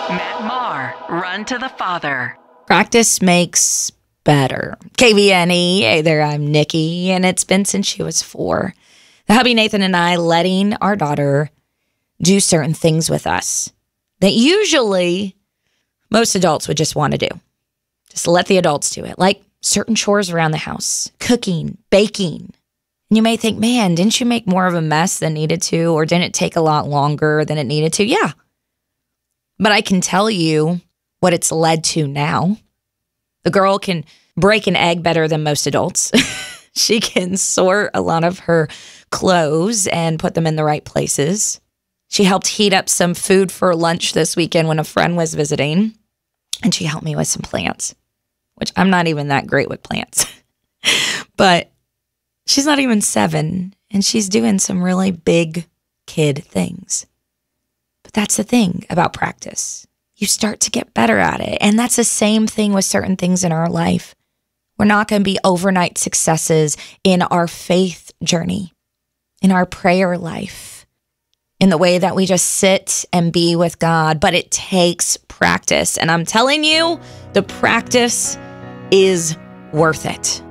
Matt Maher, Run to the Father. Practice makes better. KVNE, hey there, I'm Nikki, and it's been since she was 4. The hubby Nathan and I letting our daughter do certain things with us that usually most adults would just want to do. Just let the adults do it, like certain chores around the house, cooking, baking. And you may think, man, didn't you make more of a mess than needed to, or didn't it take a lot longer than it needed to? Yeah. But I can tell you what it's led to now. The girl can break an egg better than most adults. She can sort a lot of her clothes and put them in the right places. She helped heat up some food for lunch this weekend when a friend was visiting. And she helped me with some plants, which I'm not even that great with plants. But she's not even 7, and she's doing some really big kid things. But that's the thing about practice. You start to get better at it. And that's the same thing with certain things in our life. We're not going to be overnight successes in our faith journey, in our prayer life, in the way that we just sit and be with God. But it takes practice. And I'm telling you, the practice is worth it.